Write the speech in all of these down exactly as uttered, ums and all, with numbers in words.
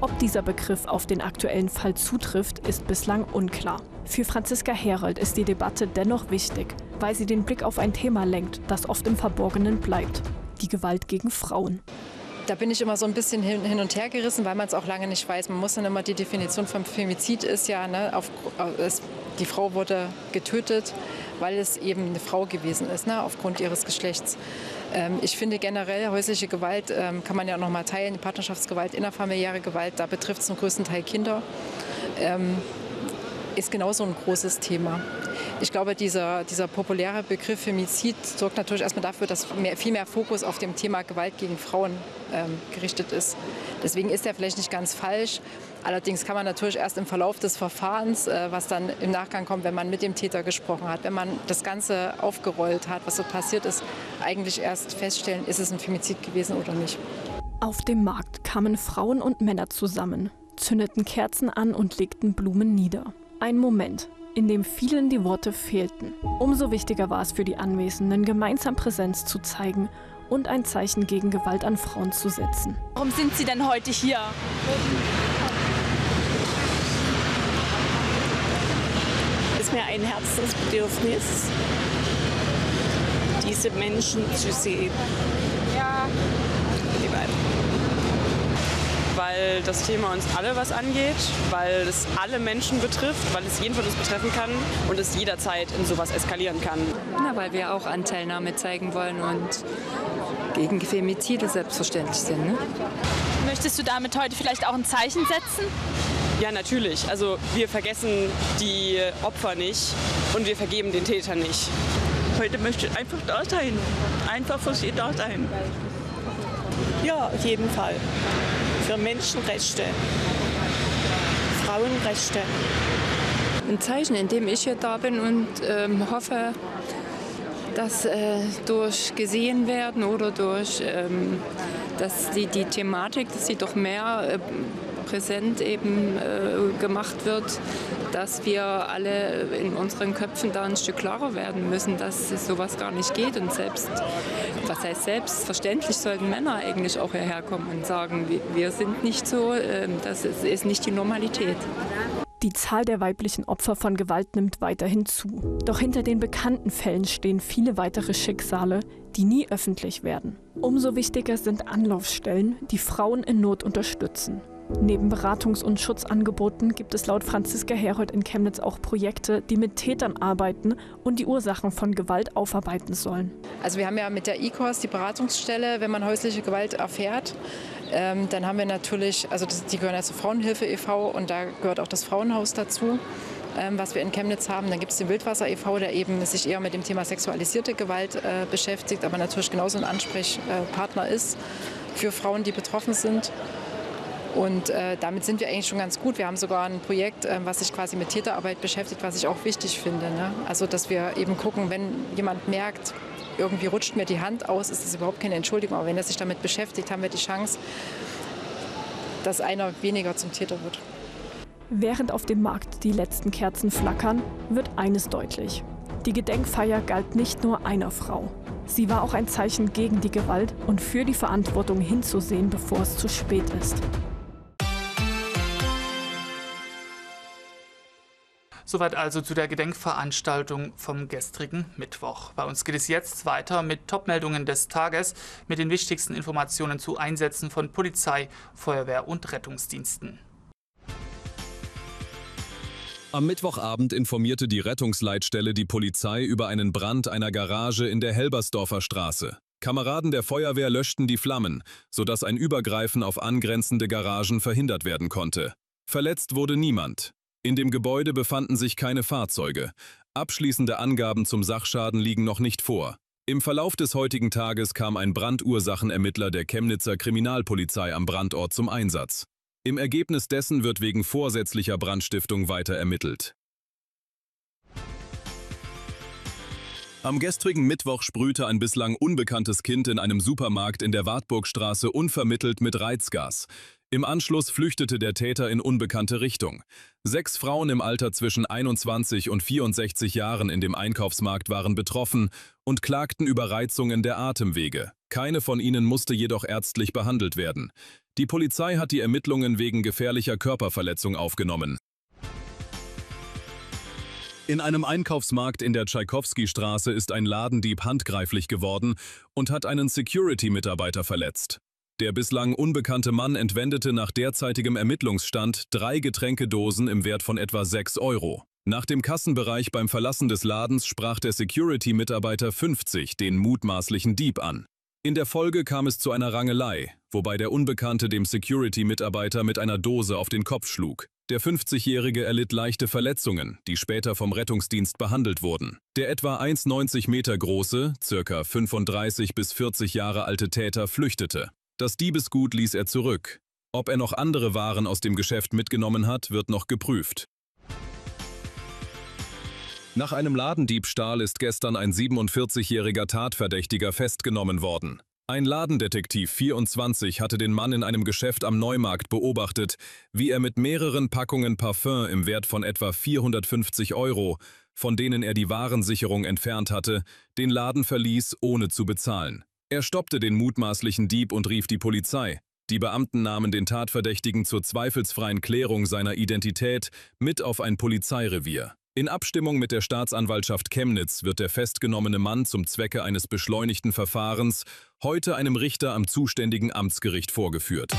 Ob dieser Begriff auf den aktuellen Fall zutrifft, ist bislang unklar. Für Franziska Herold ist die Debatte dennoch wichtig, weil sie den Blick auf ein Thema lenkt, das oft im Verborgenen bleibt: die Gewalt gegen Frauen. Da bin ich immer so ein bisschen hin, hin und her gerissen, weil man es auch lange nicht weiß. Man muss dann immer, die Definition vom Femizid ist ja, ne, auf, es, die Frau wurde getötet, weil es eben eine Frau gewesen ist, ne, aufgrund ihres Geschlechts. Ähm, ich finde generell häusliche Gewalt ähm, kann man ja auch noch mal teilen, Partnerschaftsgewalt, innerfamiliäre Gewalt, da betrifft es zum größten Teil Kinder, ähm, ist genauso ein großes Thema. Ich glaube, dieser, dieser populäre Begriff Femizid sorgt natürlich erstmal dafür, dass mehr, viel mehr Fokus auf dem Thema Gewalt gegen Frauen ähm, gerichtet ist. Deswegen ist er vielleicht nicht ganz falsch. Allerdings kann man natürlich erst im Verlauf des Verfahrens, äh, was dann im Nachgang kommt, wenn man mit dem Täter gesprochen hat, wenn man das Ganze aufgerollt hat, was so passiert ist, eigentlich erst feststellen, ist es ein Femizid gewesen oder nicht. Auf dem Markt kamen Frauen und Männer zusammen, zündeten Kerzen an und legten Blumen nieder. Ein Moment, in dem vielen die Worte fehlten. Umso wichtiger war es für die Anwesenden, gemeinsam Präsenz zu zeigen und ein Zeichen gegen Gewalt an Frauen zu setzen. Warum sind Sie denn heute hier? Es ist mir ein Herzensbedürfnis, diese Menschen zu sehen. Ja. Weil das Thema uns alle was angeht, weil es alle Menschen betrifft, weil es jeden von uns betreffen kann und es jederzeit in sowas eskalieren kann. Na, weil wir auch Anteilnahme zeigen wollen und gegen Femizide selbstverständlich sind. Ne? Möchtest du damit heute vielleicht auch ein Zeichen setzen? Ja, natürlich. Also wir vergessen die Opfer nicht und wir vergeben den Täter nicht. Heute möchte ich einfach da sein. Einfach für sie da sein. Ja, auf jeden Fall. Für Menschenrechte, Frauenrechte. Ein Zeichen, in dem ich hier da bin und ähm, hoffe, dass äh, durch gesehen werden oder durch ähm, dass die, die Thematik, dass sie doch mehr äh, präsent eben äh, gemacht wird, dass wir alle in unseren Köpfen da ein Stück klarer werden müssen, dass es sowas gar nicht geht. Und selbst, was heißt selbstverständlich, sollten Männer eigentlich auch hierher kommen und sagen, wir sind nicht so, äh, das ist, ist nicht die Normalität. Die Zahl der weiblichen Opfer von Gewalt nimmt weiterhin zu. Doch hinter den bekannten Fällen stehen viele weitere Schicksale, die nie öffentlich werden. Umso wichtiger sind Anlaufstellen, die Frauen in Not unterstützen. Neben Beratungs- und Schutzangeboten gibt es laut Franziska Herold in Chemnitz auch Projekte, die mit Tätern arbeiten und die Ursachen von Gewalt aufarbeiten sollen. Also wir haben ja mit der I K O S die Beratungsstelle, wenn man häusliche Gewalt erfährt. Ähm, dann haben wir natürlich, also die gehören ja zur Frauenhilfe e V und da gehört auch das Frauenhaus dazu, ähm, was wir in Chemnitz haben. Dann gibt es den Wildwasser e V, der eben sich eher mit dem Thema sexualisierte Gewalt äh, beschäftigt, aber natürlich genauso ein Ansprechpartner ist für Frauen, die betroffen sind. Und äh, damit sind wir eigentlich schon ganz gut. Wir haben sogar ein Projekt, äh, was sich quasi mit Täterarbeit beschäftigt, was ich auch wichtig finde. Ne? Also dass wir eben gucken, wenn jemand merkt, irgendwie rutscht mir die Hand aus, ist das überhaupt keine Entschuldigung. Aber wenn er sich damit beschäftigt, haben wir die Chance, dass einer weniger zum Täter wird. Während auf dem Markt die letzten Kerzen flackern, wird eines deutlich: Die Gedenkfeier galt nicht nur einer Frau. Sie war auch ein Zeichen gegen die Gewalt und für die Verantwortung hinzusehen, bevor es zu spät ist. Soweit also zu der Gedenkveranstaltung vom gestrigen Mittwoch. Bei uns geht es jetzt weiter mit Topmeldungen des Tages, mit den wichtigsten Informationen zu Einsätzen von Polizei, Feuerwehr und Rettungsdiensten. Am Mittwochabend informierte die Rettungsleitstelle die Polizei über einen Brand einer Garage in der Helbersdorfer Straße. Kameraden der Feuerwehr löschten die Flammen, sodass ein Übergreifen auf angrenzende Garagen verhindert werden konnte. Verletzt wurde niemand. In dem Gebäude befanden sich keine Fahrzeuge. Abschließende Angaben zum Sachschaden liegen noch nicht vor. Im Verlauf des heutigen Tages kam ein Brandursachenermittler der Chemnitzer Kriminalpolizei am Brandort zum Einsatz. Im Ergebnis dessen wird wegen vorsätzlicher Brandstiftung weiter ermittelt. Am gestrigen Mittwoch sprühte ein bislang unbekanntes Kind in einem Supermarkt in der Wartburgstraße unvermittelt mit Reizgas. Im Anschluss flüchtete der Täter in unbekannte Richtung. Sechs Frauen im Alter zwischen einundzwanzig und vierundsechzig Jahren in dem Einkaufsmarkt waren betroffen und klagten über Reizungen der Atemwege. Keine von ihnen musste jedoch ärztlich behandelt werden. Die Polizei hat die Ermittlungen wegen gefährlicher Körperverletzung aufgenommen. In einem Einkaufsmarkt in der Tschaikowski-Straße ist ein Ladendieb handgreiflich geworden und hat einen Security-Mitarbeiter verletzt. Der bislang unbekannte Mann entwendete nach derzeitigem Ermittlungsstand drei Getränkedosen im Wert von etwa sechs Euro. Nach dem Kassenbereich beim Verlassen des Ladens sprach der Security-Mitarbeiter fünfzig den mutmaßlichen Dieb an. In der Folge kam es zu einer Rangelei, wobei der Unbekannte dem Security-Mitarbeiter mit einer Dose auf den Kopf schlug. Der fünfzigjährige erlitt leichte Verletzungen, die später vom Rettungsdienst behandelt wurden. Der etwa eins Komma neunzig Meter große, ca. fünfunddreißig bis vierzig Jahre alte Täter flüchtete. Das Diebesgut ließ er zurück. Ob er noch andere Waren aus dem Geschäft mitgenommen hat, wird noch geprüft. Nach einem Ladendiebstahl ist gestern ein siebenundvierzigjähriger Tatverdächtiger festgenommen worden. Ein Ladendetektiv vierundzwanzig hatte den Mann in einem Geschäft am Neumarkt beobachtet, wie er mit mehreren Packungen Parfüm im Wert von etwa vierhundertfünfzig Euro, von denen er die Warensicherung entfernt hatte, den Laden verließ, ohne zu bezahlen. Er stoppte den mutmaßlichen Dieb und rief die Polizei. Die Beamten nahmen den Tatverdächtigen zur zweifelsfreien Klärung seiner Identität mit auf ein Polizeirevier. In Abstimmung mit der Staatsanwaltschaft Chemnitz wird der festgenommene Mann zum Zwecke eines beschleunigten Verfahrens heute einem Richter am zuständigen Amtsgericht vorgeführt.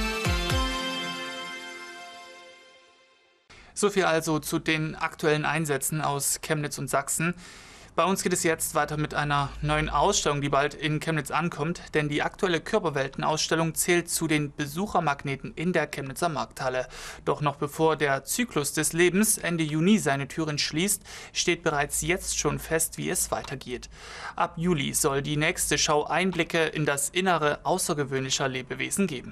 Soviel also zu den aktuellen Einsätzen aus Chemnitz und Sachsen. Bei uns geht es jetzt weiter mit einer neuen Ausstellung, die bald in Chemnitz ankommt, denn die aktuelle Körperwelten-Ausstellung zählt zu den Besuchermagneten in der Chemnitzer Markthalle. Doch noch bevor der Zyklus des Lebens Ende Juni seine Türen schließt, steht bereits jetzt schon fest, wie es weitergeht. Ab Juli soll die nächste Schau Einblicke in das Innere außergewöhnlicher Lebewesen geben.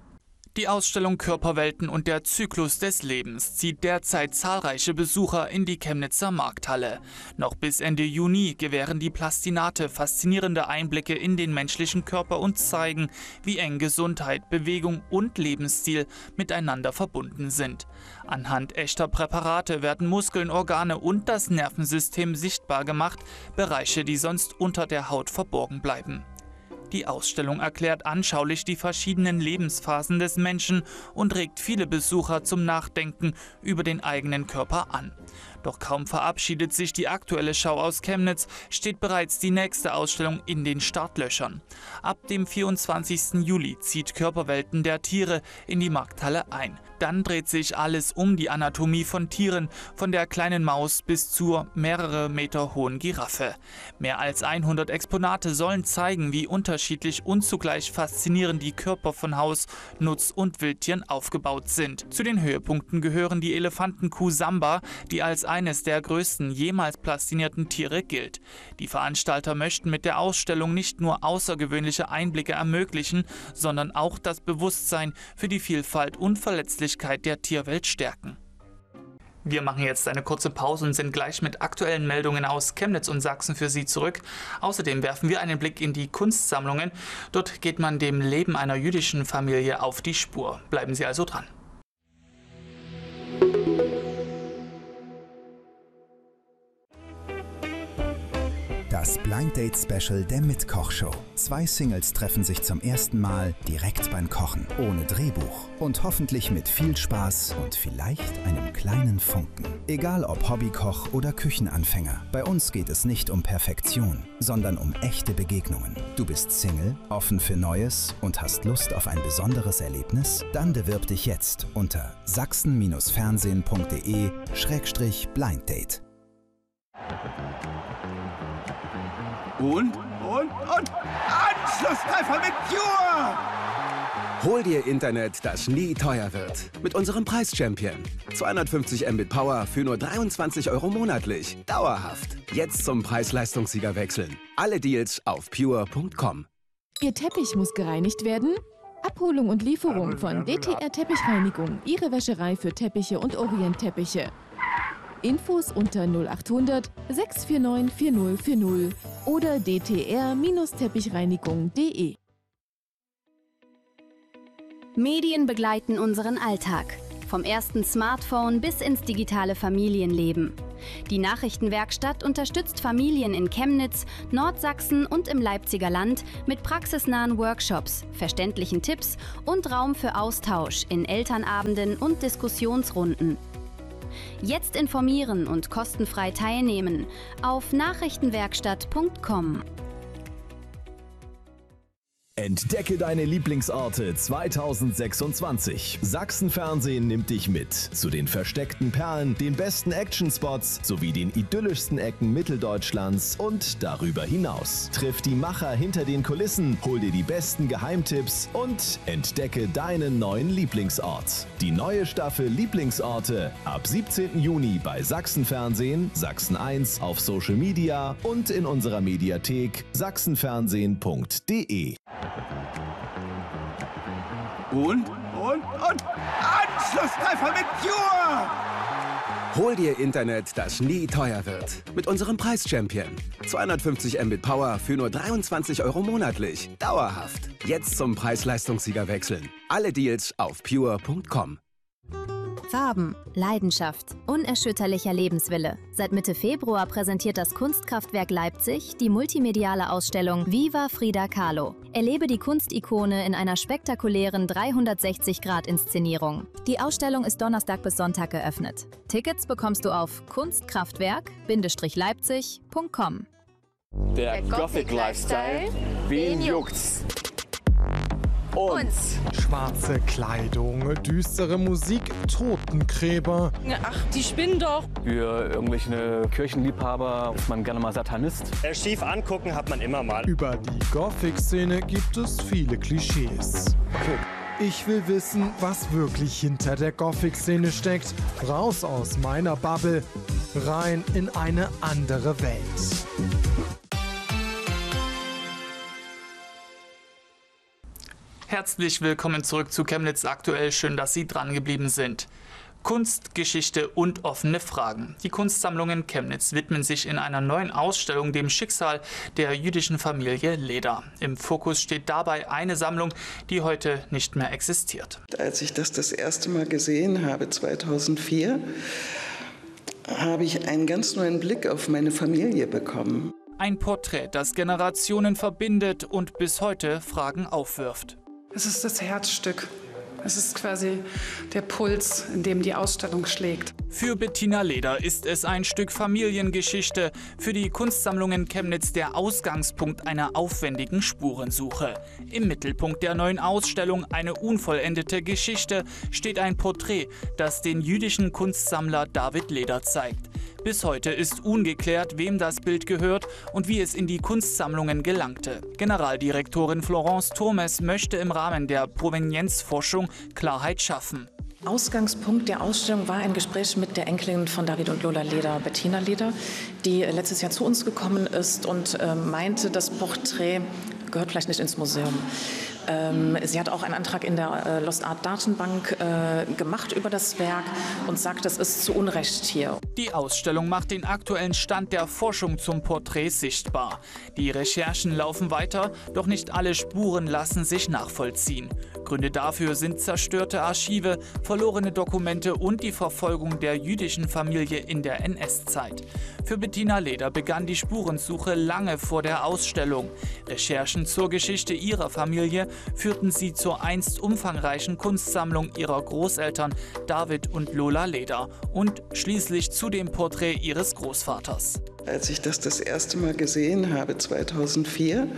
Die Ausstellung Körperwelten und der Zyklus des Lebens zieht derzeit zahlreiche Besucher in die Chemnitzer Markthalle. Noch bis Ende Juni gewähren die Plastinate faszinierende Einblicke in den menschlichen Körper und zeigen, wie eng Gesundheit, Bewegung und Lebensstil miteinander verbunden sind. Anhand echter Präparate werden Muskeln, Organe und das Nervensystem sichtbar gemacht, Bereiche, die sonst unter der Haut verborgen bleiben. Die Ausstellung erklärt anschaulich die verschiedenen Lebensphasen des Menschen und regt viele Besucher zum Nachdenken über den eigenen Körper an. Doch kaum verabschiedet sich die aktuelle Schau aus Chemnitz, steht bereits die nächste Ausstellung in den Startlöchern. Ab dem vierundzwanzigsten Juli zieht Körperwelten der Tiere in die Markthalle ein. Dann dreht sich alles um die Anatomie von Tieren, von der kleinen Maus bis zur mehrere Meter hohen Giraffe. Mehr als hundert Exponate sollen zeigen, wie unterschiedlich und zugleich faszinierend die Körper von Haus-, Nutz- und Wildtieren aufgebaut sind. Zu den Höhepunkten gehören die Elefantenkuh Samba, die als eines der größten jemals plastinierten Tiere gilt. Die Veranstalter möchten mit der Ausstellung nicht nur außergewöhnliche Einblicke ermöglichen, sondern auch das Bewusstsein für die Vielfalt und Verletzlichkeit der Tierwelt stärken. Wir machen jetzt eine kurze Pause und sind gleich mit aktuellen Meldungen aus Chemnitz und Sachsen für Sie zurück. Außerdem werfen wir einen Blick in die Kunstsammlungen. Dort geht man dem Leben einer jüdischen Familie auf die Spur. Bleiben Sie also dran. Das Blind Date Special der Mitkoch-Show. Zwei Singles treffen sich zum ersten Mal direkt beim Kochen, ohne Drehbuch und hoffentlich mit viel Spaß und vielleicht einem kleinen Funken. Egal ob Hobbykoch oder Küchenanfänger, bei uns geht es nicht um Perfektion, sondern um echte Begegnungen. Du bist Single, offen für Neues und hast Lust auf ein besonderes Erlebnis? Dann bewirb dich jetzt unter sachsen Bindestrich fernsehen punkt de Schrägstrich Blind Date. Und, und, und Anschlusstreffer mit Pure! Hol dir Internet, das nie teuer wird. Mit unserem Preis-Champion. zweihundertfünfzig Mbit Power für nur dreiundzwanzig Euro monatlich. Dauerhaft. Jetzt zum Preis-Leistungssieger wechseln. Alle Deals auf pure punkt com. Ihr Teppich muss gereinigt werden? Abholung und Lieferung von D T R Teppichreinigung. Ihre Wäscherei für Teppiche und Orientteppiche. Infos unter null achthundert sechs vier neun vier null vier null oder d t r Teppichreinigung punkt de. Medien begleiten unseren Alltag. Vom ersten Smartphone bis ins digitale Familienleben. Die Nachrichtenwerkstatt unterstützt Familien in Chemnitz, Nordsachsen und im Leipziger Land mit praxisnahen Workshops, verständlichen Tipps und Raum für Austausch in Elternabenden und Diskussionsrunden. Jetzt informieren und kostenfrei teilnehmen auf nachrichtenwerkstatt punkt com. Entdecke deine Lieblingsorte zweitausendsechsundzwanzig. Sachsenfernsehen nimmt dich mit zu den versteckten Perlen, den besten Actionspots sowie den idyllischsten Ecken Mitteldeutschlands und darüber hinaus. Triff die Macher hinter den Kulissen, hol dir die besten Geheimtipps und entdecke deinen neuen Lieblingsort. Die neue Staffel Lieblingsorte ab siebzehnten Juni bei Sachsenfernsehen, Sachsen eins auf Social Media und in unserer Mediathek sachsenfernsehen punkt de. Und, und, und Anschlusstreffer mit Pure! Hol dir Internet, das nie teuer wird. Mit unserem Preis-Champion. zweihundertfünfzig Mbit Power für nur dreiundzwanzig Euro monatlich. Dauerhaft. Jetzt zum Preis-Leistungssieger wechseln. Alle Deals auf pure punkt com. Farben, Leidenschaft, unerschütterlicher Lebenswille. Seit Mitte Februar präsentiert das Kunstkraftwerk Leipzig die multimediale Ausstellung Viva Frida Kahlo. Erlebe die Kunstikone in einer spektakulären dreihundertsechzig Grad Inszenierung. Die Ausstellung ist Donnerstag bis Sonntag geöffnet. Tickets bekommst du auf kunstkraftwerk Bindestrich leipzig punkt com. Der, Der Gothic Lifestyle, wen juckt's? Uns. Schwarze Kleidung, düstere Musik, Totengräber. Ach, die spinnen doch. Für irgendwelche Kirchenliebhaber ist man gerne mal Satanist. Schief angucken hat man immer mal. Über die Gothic-Szene gibt es viele Klischees. Okay. Ich will wissen, was wirklich hinter der Gothic-Szene steckt. Raus aus meiner Bubble, rein in eine andere Welt. Herzlich willkommen zurück zu Chemnitz aktuell. Schön, dass Sie dran geblieben sind. Kunst, Geschichte und offene Fragen. Die Kunstsammlungen Chemnitz widmen sich in einer neuen Ausstellung dem Schicksal der jüdischen Familie Leder. Im Fokus steht dabei eine Sammlung, die heute nicht mehr existiert. Als ich das das erste Mal gesehen habe, zweitausendvier, habe ich einen ganz neuen Blick auf meine Familie bekommen. Ein Porträt, das Generationen verbindet und bis heute Fragen aufwirft. Es ist das Herzstück. Es ist quasi der Puls, in dem die Ausstellung schlägt. Für Bettina Leder ist es ein Stück Familiengeschichte, für die Kunstsammlungen Chemnitz der Ausgangspunkt einer aufwendigen Spurensuche. Im Mittelpunkt der neuen Ausstellung Eine unvollendete Geschichte steht ein Porträt, das den jüdischen Kunstsammler David Leder zeigt. Bis heute ist ungeklärt, wem das Bild gehört und wie es in die Kunstsammlungen gelangte. Generaldirektorin Florence Turmes möchte im Rahmen der Provenienzforschung Klarheit schaffen. Ausgangspunkt der Ausstellung war ein Gespräch mit der Enkelin von David und Lola Leder, Bettina Leder, die letztes Jahr zu uns gekommen ist und äh, meinte, das Porträt gehört vielleicht nicht ins Museum. Ähm, sie hat auch einen Antrag in der äh, Lost Art Datenbank äh, gemacht über das Werk und sagt, das ist zu Unrecht hier. Die Ausstellung macht den aktuellen Stand der Forschung zum Porträt sichtbar. Die Recherchen laufen weiter, doch nicht alle Spuren lassen sich nachvollziehen. Gründe dafür sind zerstörte Archive, verlorene Dokumente und die Verfolgung der jüdischen Familie in der N S-Zeit. Für Bettina Leder begann die Spurensuche lange vor der Ausstellung. Recherchen zur Geschichte ihrer Familie führten sie zur einst umfangreichen Kunstsammlung ihrer Großeltern David und Lola Leder und schließlich zu dem Porträt ihres Großvaters. Als ich das das erste Mal gesehen habe, zweitausendvier,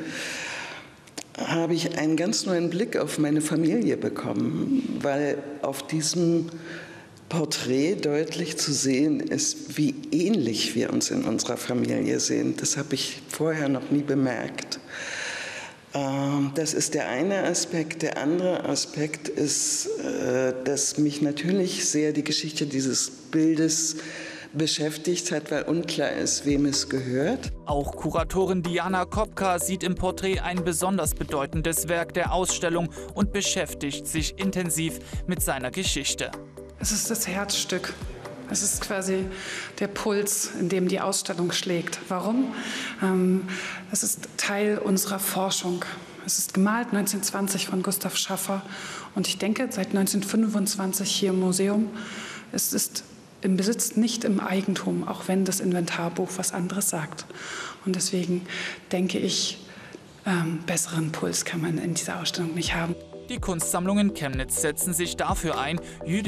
habe ich einen ganz neuen Blick auf meine Familie bekommen, weil auf diesem Porträt deutlich zu sehen ist, wie ähnlich wir uns in unserer Familie sehen. Das habe ich vorher noch nie bemerkt. Das ist der eine Aspekt. Der andere Aspekt ist, dass mich natürlich sehr die Geschichte dieses Bildes beschäftigt hat, weil unklar ist, wem es gehört. Auch Kuratorin Diana Kopka sieht im Porträt ein besonders bedeutendes Werk der Ausstellung und beschäftigt sich intensiv mit seiner Geschichte. Es ist das Herzstück. Es ist quasi der Puls, in dem die Ausstellung schlägt. Warum? Ähm, es ist Teil unserer Forschung. Es ist gemalt neunzehnhundertzwanzig von Gustav Schaffer und ich denke seit neunzehnhundertfünfundzwanzig hier im Museum. Es ist im Besitz, nicht im Eigentum, auch wenn das Inventarbuch was anderes sagt. Und deswegen denke ich, ähm, besseren Puls kann man in dieser Ausstellung nicht haben. Die Kunstsammlungen Chemnitz setzen sich dafür ein,